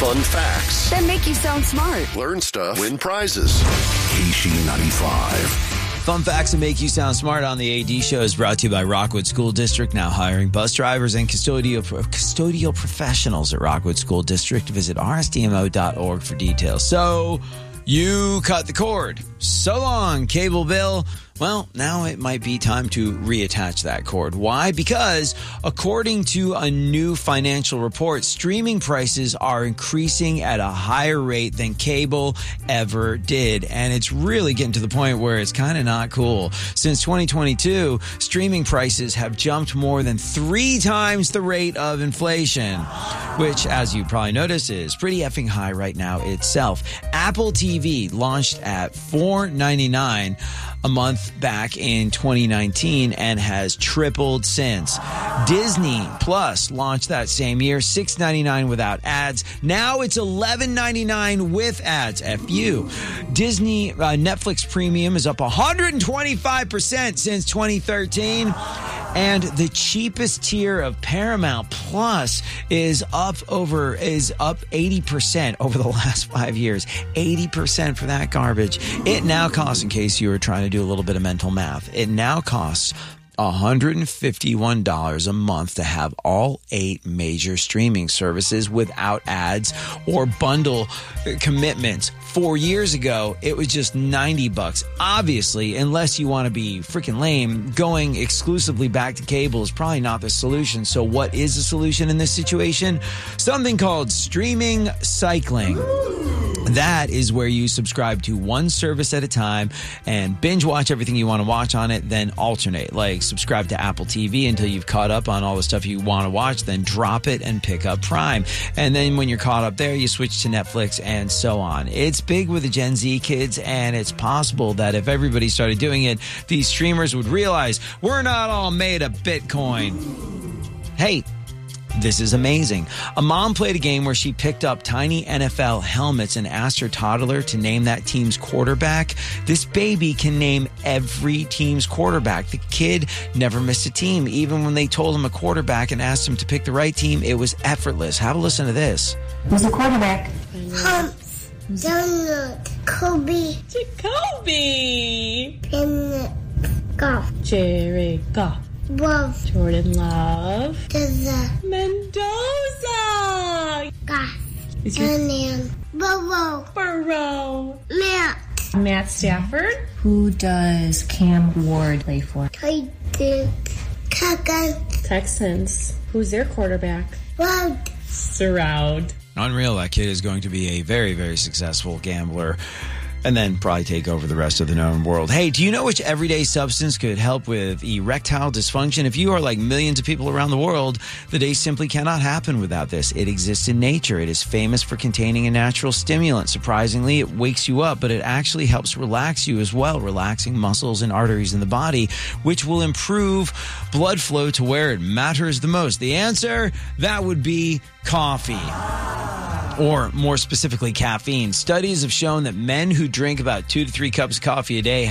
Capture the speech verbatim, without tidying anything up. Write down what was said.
Fun facts that make you sound smart. Learn stuff, win prizes. K C ninety-five. Fun facts that make you sound smart on the A D Show is brought to you by Rockwood School District, now hiring bus drivers and custodial custodial professionals at Rockwood School District. Visit r s d m o dot org for details. So, you cut the cord. So long, cable bill. Well, now it might be time to reattach that cord. Why? Because according to a new financial report, streaming prices are increasing at a higher rate than cable ever did. And it's really getting to the point where it's kind of not cool. Since twenty twenty-two, streaming prices have jumped more than three times the rate of inflation, which, as you probably noticed, is pretty effing high right now itself. Apple T V launched at four ninety-nine a month back in twenty nineteen and has tripled since. Disney Plus launched that same year, six ninety-nine without ads. Now it's eleven ninety-nine with ads. F you. Disney uh, Netflix Premium is up one hundred twenty-five percent since twenty thirteen. And the cheapest tier of Paramount Plus is up over is up eighty percent over the last five years. eighty percent for that garbage. It now costs, in case you were trying to do a little bit of mental math, it now costs one hundred fifty-one dollars a month to have all eight major streaming services without ads or bundle commitments. Four years ago, it was just ninety bucks. Obviously, unless you want to be freaking lame, going exclusively back to cable is probably not the solution. So what is the solution in this situation? Something called streaming cycling. That is where you subscribe to one service at a time and binge watch everything you want to watch on it, then alternate. Like subscribe to Apple T V until you've caught up on all the stuff you want to watch, then drop it and pick up Prime. And then when you're caught up there, you switch to Netflix and so on. It's big with the Gen Z kids, and it's possible that if everybody started doing it, these streamers would realize we're not all made of Bitcoin. Hey, this is amazing. A mom played a game where she picked up tiny N F L helmets and asked her toddler to name that team's quarterback. This baby can name every team's quarterback. The kid never missed a team. Even when they told him a quarterback and asked him to pick the right team, it was effortless. Have a listen to this. Who's the quarterback? Humps, Donald, Kobe, Jacoby, Pennant, Goff, Jared Goff, Wolf, Jordan Love, Deza, Mendoza, Goff, Is your Onion, Bobo, Burrow, Matt, Matt Stafford, Who does Cam Ward play for? Titans, Kagan, Texans. Who's their quarterback? Wild, Stroud. Unreal. That kid is going to be a very, very successful gambler and then probably take over the rest of the known world. Hey, do you know which everyday substance could help with erectile dysfunction? If you are like millions of people around the world, the day simply cannot happen without this. It exists in nature. It is famous for containing a natural stimulant. Surprisingly, it wakes you up, but it actually helps relax you as well, relaxing muscles and arteries in the body, which will improve blood flow to where it matters the most. The answer, that would be coffee. Or more specifically, caffeine. Studies have shown that men who drink about two to three cups of coffee a day